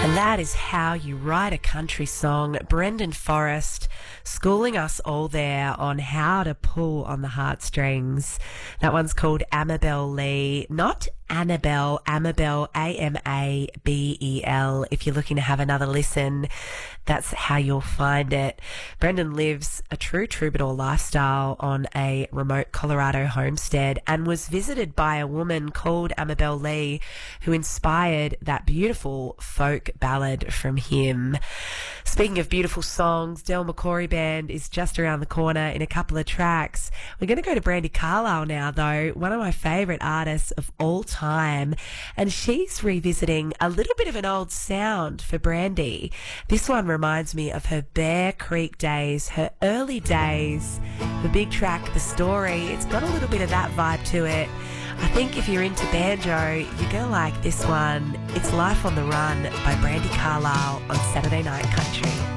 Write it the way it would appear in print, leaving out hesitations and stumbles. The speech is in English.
And that is how you write a country song. Brendan Forrest schooling us all there on how to pull on the heartstrings. That one's called Amabel Lee, not Annabelle, Amabel, Amabel. If you're looking to have another listen, that's how you'll find it. Brendan lives a true troubadour lifestyle on a remote Colorado homestead and was visited by a woman called Amabel Lee who inspired that beautiful folk ballad from him. Speaking of beautiful songs, Del McCoury Band is just around the corner in a couple of tracks. We're going to go to Brandi Carlile now, though, one of my favourite artists of all time, and she's revisiting a little bit of an old sound for Brandi. This one reminds me of her Bear Creek days, her early days. The big track, The Story, it's got a little bit of that vibe to it. I think if you're into banjo, you're going to like this one. It's Life on the Run by Brandi Carlile on Saturday Night Country.